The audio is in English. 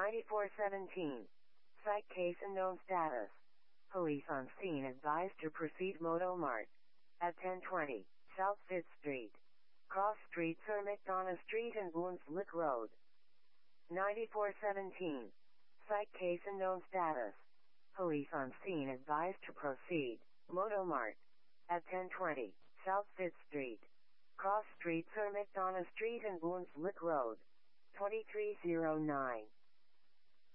9417. Site case unknown status. Police on scene advised to proceed Moto Mart. At 1020, South 5th Street. Cross Street Sir McDonough Street and Boonslick Road. 9417. Site case unknown status. Police on scene advised to proceed Moto Mart. At 1020, South 5th Street. Cross Street Sir McDonough Street and Boonslick Road. 2309.